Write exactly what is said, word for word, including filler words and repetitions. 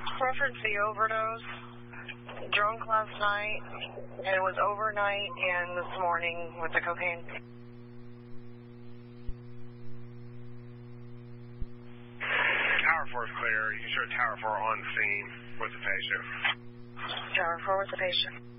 Reference the overdose. Drunk last night, and it was overnight and this morning with the cocaine. Tower four is clear. You can show Tower four on scene with the patient. Tower four with the patient.